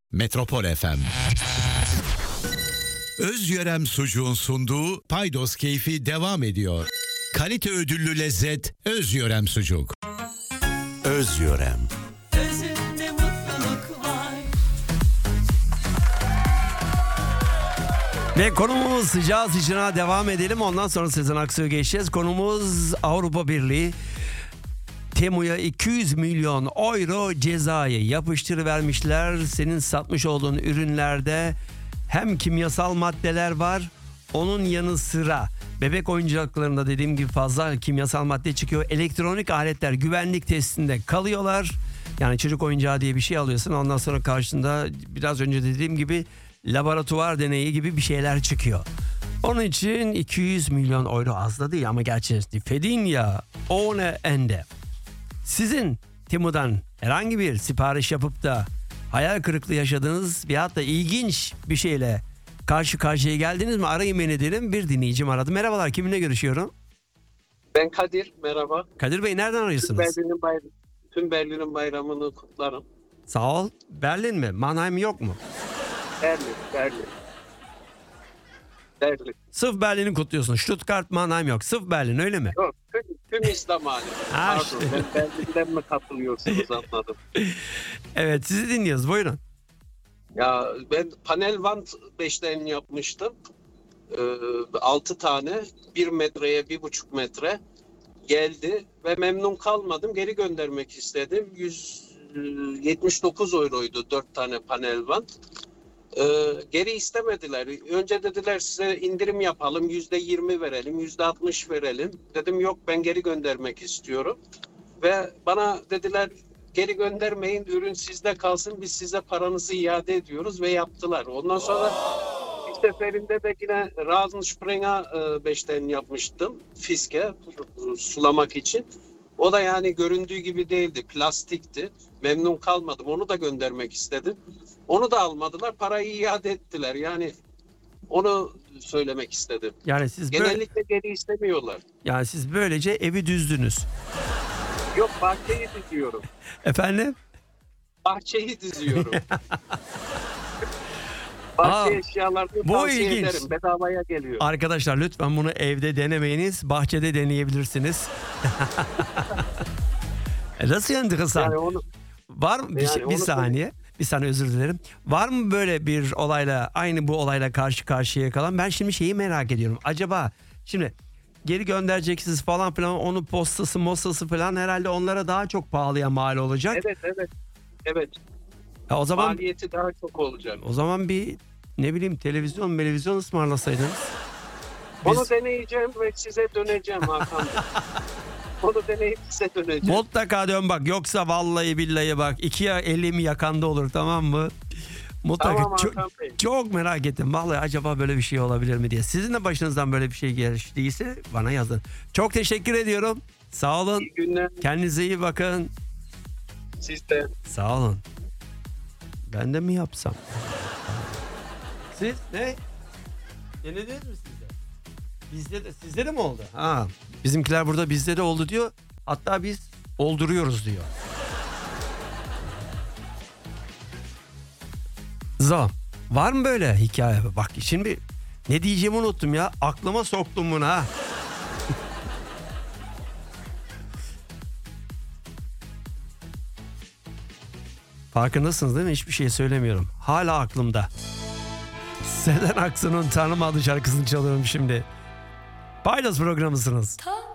Metropol FM. Özyörem Sucuğun sunduğu Paydos Keyfi devam ediyor. Kalite ödüllü lezzet Özyörem Sucuk. Özyörem. Özünde mutluluk var. Ve konumuz sıcağı sıcağına devam edelim. Ondan sonra Sezen Aksu'ya geçeceğiz. Konumuz Avrupa Birliği. Temu'ya 200 milyon euro cezayı yapıştırıvermişler. Senin satmış olduğun ürünlerde hem kimyasal maddeler var, onun yanı sıra bebek oyuncaklarında dediğim gibi fazla kimyasal madde çıkıyor. Elektronik aletler güvenlik testinde kalıyorlar. Yani çocuk oyuncağı diye bir şey alıyorsun, ondan sonra karşında biraz önce dediğim gibi laboratuvar deneyi gibi bir şeyler çıkıyor. Onun için 200 milyon euro az da değil ama gerçekten fedin ya ohne ende. Sizin Temu'dan herhangi bir sipariş yapıp da hayal kırıklığı yaşadığınız veyahut da ilginç bir şeyle karşı karşıya geldiniz mi? Arayın beni derim. Bir dinleyicim aradı. Merhabalar, kiminle görüşüyorum? Ben Kadir, merhaba. Kadir Bey, nereden arıyorsunuz? Tüm Berlin'in bayramını kutlarım. Sağ ol. Berlin mi? Mannheim yok mu? Berlin. Sırf Berlin'i kutluyorsun. Stuttgart, Mannheim yok. Sırf Berlin, öyle mi? Yok, tüm İslam alemi. Ha, Pardon, işte. ben Berlin'den mi katılıyorsunuz anladım. Evet, sizi dinliyoruz. Buyurun. Ya ben panel vant beşlerini yapmıştım. 6 tane, 1 metreye 1,5 metre geldi ve memnun kalmadım. Geri göndermek istedim. 179 euroydu 4 tane panel vant. Geri istemediler. Önce dediler size indirim yapalım, %20 verelim, %60 verelim. Dedim yok, ben geri göndermek istiyorum. Ve bana dediler geri göndermeyin, ürün sizde kalsın, biz size paranızı iade ediyoruz ve yaptılar. Ondan sonra bir seferinde de yine Rasensprenger 5'ten yapmıştım fiske sulamak için. O da yani göründüğü gibi değildi, plastikti. Memnun kalmadım, onu da göndermek istedim. Onu da almadılar, parayı iade ettiler. Yani onu söylemek istedim. Yani siz Genellikle geri istemiyorlar. yani siz böylece evi düzdünüz. Yok, bahçeyi diziyorum. Efendim? Bahçeyi diziyorum. Bahçe eşyalarını bu tavsiye ilginç. ederim. Bedavaya geliyor. Arkadaşlar lütfen bunu evde denemeyiniz. Bahçede deneyebilirsiniz. Nasıl enteresan? Yani onu Var mı Yani bir onu saniye? Bir saniye, özür dilerim. Var mı böyle bir olayla, aynı bu olayla karşı karşıya kalan? Ben şimdi şeyi merak ediyorum. Acaba şimdi geri göndereceksiniz falan filan, onun postası falan herhalde onlara daha çok pahalıya mal olacak. evet. Ya o zaman Maliyeti daha çok olacak. o zaman bir ne bileyim televizyon ısmarlasaydınız. Onu deneyeceğim ve size döneceğim Hakan Bey. Onu deneyip size döneceğim. Mutlaka dön bak, yoksa vallahi billahi bak 2'ye 50'mi yakanda olur, tamam mı? Mutlaka. Tamam Hakan Bey. Çok merak ettim. Vallahi acaba böyle bir şey olabilir mi diye. Sizin de başınızdan böyle bir şey geçtiyse bana yazın. Çok teşekkür ediyorum. Sağ olun. İyi günler. Kendinize iyi bakın. Siz de. Sağ olun. Ben de mi yapsam? Siz ne? Denediniz mi siz de? Bizde de, sizde de mi oldu? Ha, bizimkiler burada bizde de oldu diyor. Hatta biz olduruyoruz diyor. Var mı böyle hikaye? Bak şimdi ne diyeceğimi unuttum ya. Aklıma soktum bunu ha. Farkındasınız değil mi? Hiçbir şey söylemiyorum. Hala aklımda. Sezen Aksu'nun Tanrım adlı şarkısını çalıyorum şimdi. Paydos programısınız.